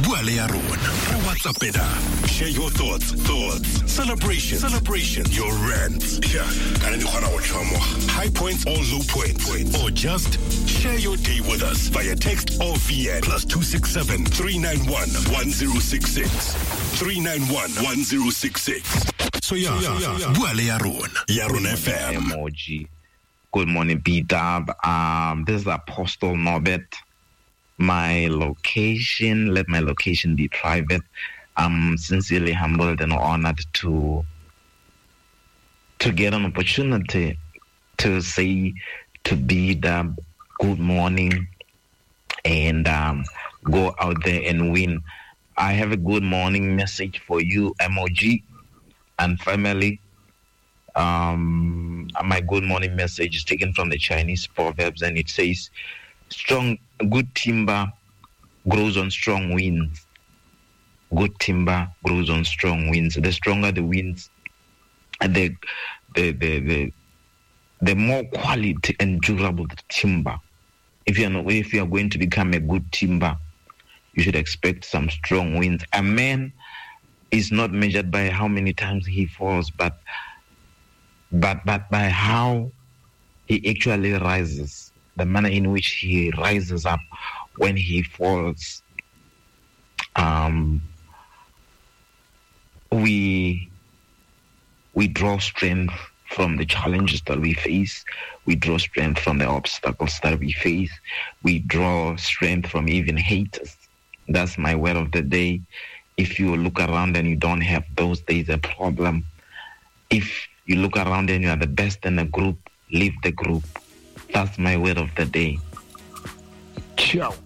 Bua le ya rona. Re WhatsApp ena. Share your thoughts. Celebration. Your rants. Yeah. High points or low points. Or just share your day with us via text or VN +267 391 1066. 391 1066. So yeah. Bua le ya rona. Ya rona FM. Emoji. Good morning, B-Dub. This is Apostle Norbert. My location, let my location be private. I'm sincerely humbled and honored to get an opportunity to say to B-Dub good morning and go out there and win. I have a good morning message for you, MOG and family. My good morning message is taken from the Chinese proverbs, and it says, good timber grows on strong winds. Good timber grows on strong winds. The stronger the winds, the more quality and durable the timber. If you are going to become a good timber, you should expect some strong winds. A man is not measured by how many times he falls, but by how he actually rises, the manner in which he rises up when he falls. We draw strength from the challenges that we face. We draw strength from the obstacles that we face. We draw strength from even haters. That's my word of the day. If you look around and you don't have those, there's a problem. If you look around and you are the best in a group, leave the group. That's my word of the day. Ciao.